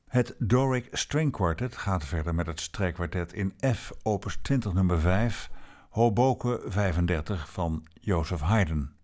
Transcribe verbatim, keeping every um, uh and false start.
Het Doric String Quartet gaat verder met het strijkkwartet in F, opus twintig nummer vijf, Hoboken vijfendertig van Joseph Haydn.